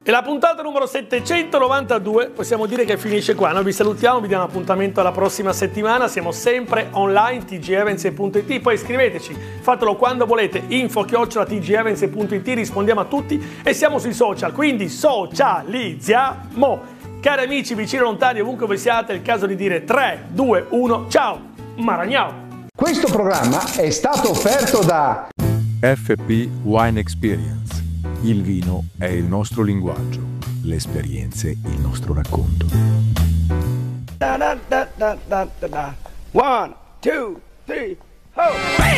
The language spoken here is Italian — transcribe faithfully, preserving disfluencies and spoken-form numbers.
E la puntata numero settecentonovantadue possiamo dire che finisce qua. Noi vi salutiamo, vi diamo appuntamento alla prossima settimana. Siamo sempre online, t g events punto it. Poi scriveteci, fatelo quando volete, info chiocciola t g events punto it, rispondiamo a tutti e siamo sui social, quindi socializziamo. Cari amici, vicini e lontani, ovunque voi siate, è il caso di dire tre, due, uno, ciao, maragnao. Questo programma è stato offerto da F P Wine Experience. Il vino è il nostro linguaggio, le esperienze il nostro racconto. Da, da, da, da, da, da. One, two, three, ho!